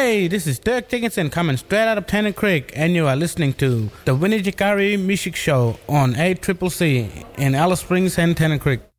Hey, this is Dirk Dickinson coming straight out of Tennant Creek, and you are listening to the Winnie Jikari Music Show on ACCC in Alice Springs and Tennant Creek.